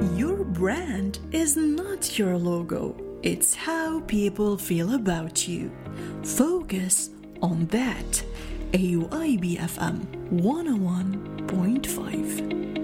Your brand is not your logo, it's how people feel about you. Focus on that. AUIB FM 101.5.